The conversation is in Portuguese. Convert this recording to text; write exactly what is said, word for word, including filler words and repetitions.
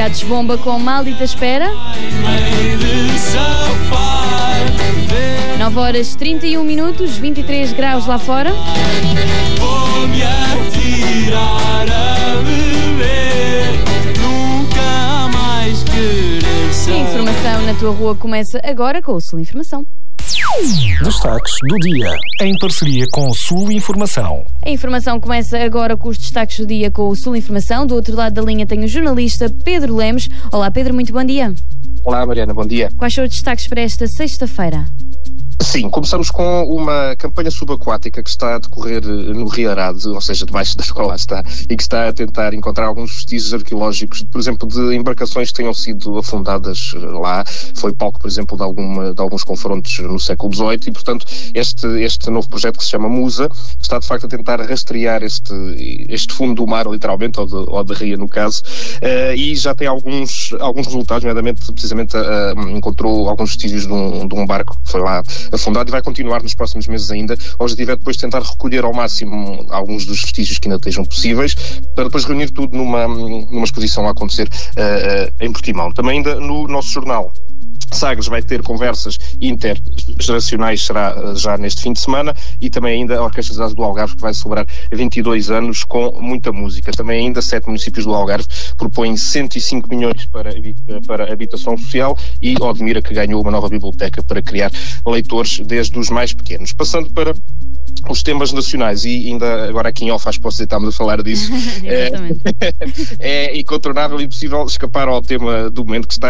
Supermercados Bomba com Maldita Espera. nove horas trinta e um minutos, vinte e três graus lá fora. Vou-me atirar a beber, nunca mais querer ser. A informação na tua rua começa agora com o Sul Informação. Destaques do dia, em parceria com o Sul Informação. A informação começa agora com os destaques do dia com o Sul Informação. Do outro lado da linha tem o jornalista Pedro Lemos. Olá Pedro, muito bom dia. Olá Mariana, bom dia. Quais são os destaques para esta sexta-feira? Sim, começamos com uma campanha subaquática que está a decorrer no Rio Arado, ou seja, debaixo da escola está, e que está a tentar encontrar alguns vestígios arqueológicos, por exemplo, de embarcações que tenham sido afundadas lá. Foi palco, por exemplo, de, alguma, de alguns confrontos no século dezoito e, portanto, este, este novo projeto que se chama Musa está, de facto, a tentar rastrear este, este fundo do mar, literalmente, ou de, ou de ria, no caso, uh, e já tem alguns, alguns resultados, nomeadamente, precisamente, uh, encontrou alguns vestígios de um, de um barco que foi lá afundado e vai continuar nos próximos meses ainda. O objetivo é depois tentar recolher ao máximo alguns dos vestígios que ainda estejam possíveis, para depois reunir tudo numa, numa exposição a acontecer uh, uh, em Portimão. Também ainda no nosso jornal Sagres vai ter conversas intergeracionais, será já neste fim de semana, e também ainda a Orquestra de Jazz do Algarve, que vai celebrar vinte e dois anos com muita música. Também ainda sete municípios do Algarve propõem cento e cinco milhões para, para habitação social, e Odmira, que ganhou uma nova biblioteca para criar leitores desde os mais pequenos. Passando para os temas nacionais, e ainda agora aqui em Alfaz posso dizer, estamos a falar disso, é, é incontornável e impossível escapar ao tema do momento que está